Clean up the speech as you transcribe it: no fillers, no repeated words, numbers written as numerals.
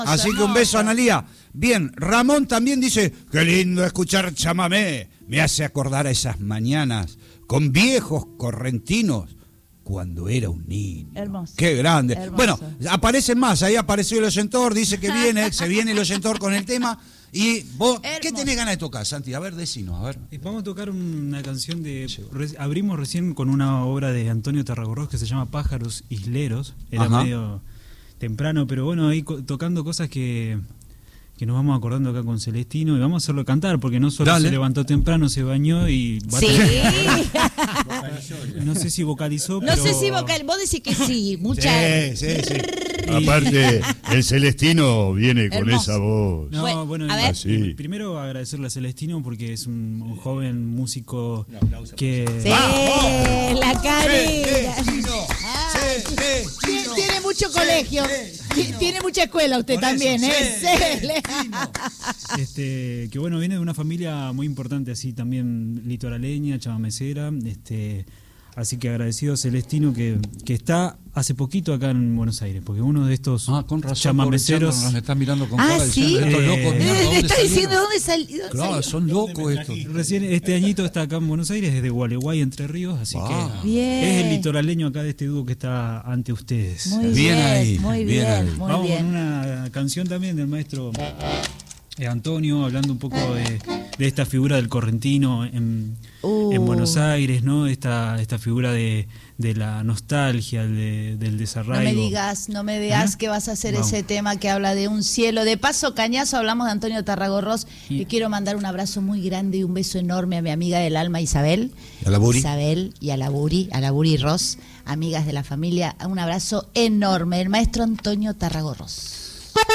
Así que un beso a Analía. Bien, Ramón también dice, qué lindo escuchar chamamé. Me hace acordar a esas mañanas con viejos correntinos cuando era un niño. Hermoso. Qué grande. Hermoso. Bueno, aparecen más. Ahí apareció el oyentor, dice que se viene el oyentor con el tema. Y vos, ¿qué tenés ganas de tocar, Santi? A ver, decinos, a ver. Vamos a tocar una canción de... Abrimos recién con una obra de Antonio Tarragorros que se llama Pájaros Isleros. Era medio temprano, pero bueno, ahí tocando cosas que nos vamos acordando acá con Celestino y vamos a hacerlo cantar, porque no solo se levantó temprano, se bañó y... Sí. No sé si vocalizó, no sé si vocalizó. Vos decís que sí, mucha... Sí. Aparte, el Celestino viene con esa voz. No, bueno, a ver. Primero agradecerle a Celestino porque es un joven músico que... Sí, la carita. Celestino. Tiene mucho colegio. Tiene mucha escuela usted por también, que bueno, viene de una familia muy importante, así también litoraleña, chamamecera, así que agradecido a Celestino que está hace poquito acá en Buenos Aires, porque uno de estos chamameceros nos están mirando con cara ¿sí? diciendo, estos locos, ¿le está diciendo dónde salió? Claro, son locos estos. Recién este añito está acá en Buenos Aires, desde Gualeguay, Entre Ríos, así que bien. Es el litoraleño acá de este dúo que está ante ustedes. Muy bien ahí. Vamos con una canción también del maestro Antonio, hablando un poco de esta figura del correntino en Buenos Aires, ¿no? Esta figura de la nostalgia, del desarraigo. No me digas que vas a hacer ese tema que habla de un cielo. De paso, cañazo, hablamos de Antonio Tarragorros. Y quiero mandar un abrazo muy grande y un beso enorme a mi amiga del alma Isabel. A la Buri. Isabel y a la Buri Ross, amigas de la familia. Un abrazo enorme. El maestro Antonio Tarragorros.